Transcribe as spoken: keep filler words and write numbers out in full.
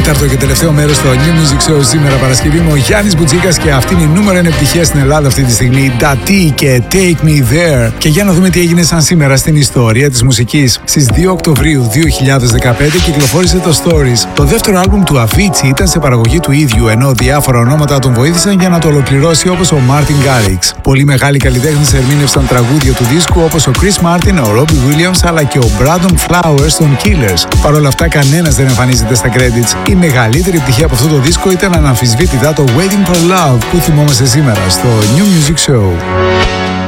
τέταρτο και τελευταίο μέρος στο New Music Show σήμερα Παρασκευή. Είμαι ο Γιάννης Μπουτζίκας και αυτή είναι η νούμερο ένα επιτυχία στην Ελλάδα αυτή τη στιγμή. Dati και Take Me There. Και για να δούμε τι έγινε σαν σήμερα στην ιστορία της μουσικής. Στις δύο Οκτωβρίου δύο χιλιάδες δεκαπέντε κυκλοφόρησε το Stories. Το δεύτερο άλμπουμ του Avicii ήταν σε παραγωγή του ίδιου, ενώ διάφορα ονόματα τον βοήθησαν για να το ολοκληρώσει, όπως ο Martin Garrix. Πολύ μεγάλοι καλλιτέχνες ερμήνευσαν τραγούδια του δίσκου, όπως ο Chris Martin, ο Robbie Williams αλλά και ο Brandon Flowers των Killers. Παρ' όλα αυτά, κανένας δεν εμφανίζεται στα credits. Η μεγαλύτερη επιτυχία από αυτό το δίσκο ήταν αναμφισβήτητα το Waiting for Love που θυμόμαστε σήμερα στο New Music Show.